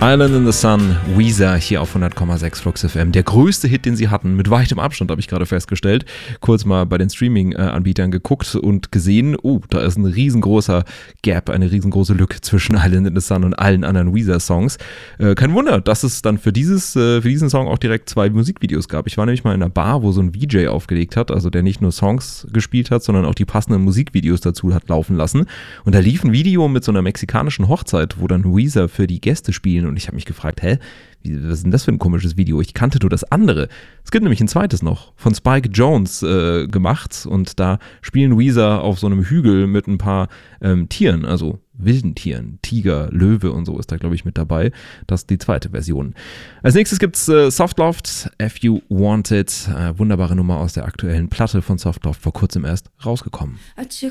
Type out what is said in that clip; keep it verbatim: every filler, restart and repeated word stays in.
Island in the Sun, Weezer hier auf hundert Komma sechs Flux F M. Der größte Hit, den sie hatten, mit weitem Abstand, habe ich gerade festgestellt. Kurz mal bei den Streaming-Anbietern geguckt und gesehen, oh, da ist ein riesengroßer Gap, eine riesengroße Lücke zwischen Island in the Sun und allen anderen Weezer-Songs. Äh, kein Wunder, dass es dann für, dieses, äh, für diesen Song auch direkt zwei Musikvideos gab. Ich war nämlich mal in einer Bar, wo so ein V J aufgelegt hat, also der nicht nur Songs gespielt hat, sondern auch die passenden Musikvideos dazu hat laufen lassen. Und da lief ein Video mit so einer mexikanischen Hochzeit, wo dann Weezer für die Gäste spielen. Und ich habe mich gefragt, hä, was ist denn das für ein komisches Video? Ich kannte nur das andere. Es gibt nämlich ein zweites noch, von Spike Jonze äh, gemacht. Und da spielen Weezer auf so einem Hügel mit ein paar ähm, Tieren, also wilden Tieren. Tiger, Löwe und so ist da, glaube ich, mit dabei. Das ist die zweite Version. Als nächstes gibt's äh, Softloft, If You Want It. Äh, wunderbare Nummer aus der aktuellen Platte von Softloft, vor kurzem erst rausgekommen. I took